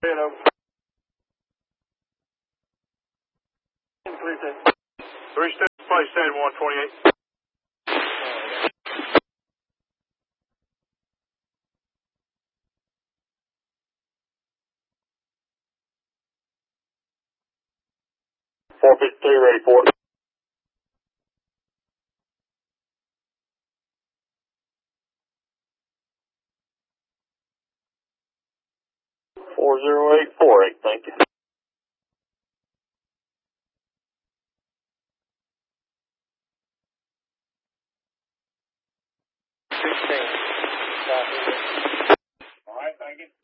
Three steps, place stand 128. Ready for it. 40848, thank you. 16. All right, thank you.